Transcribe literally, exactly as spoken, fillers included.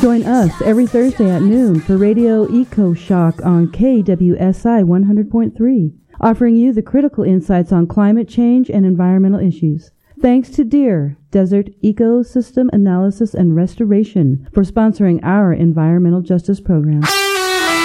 Join us every Thursday at noon for Radio Eco Shock on K W S I one hundred point three, offering you the critical insights on climate change and environmental issues. Thanks to DEER, Desert Ecosystem Analysis and Restoration, for sponsoring our environmental justice program.